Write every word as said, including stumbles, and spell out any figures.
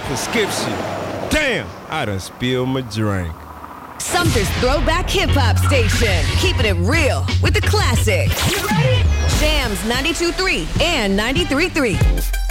for skip shit. Damn, I done spilled my drink. Sumter's Throwback Hip Hop Station. Keeping it real with the classics. You ready? Jams ninety-two point three and ninety-three point three.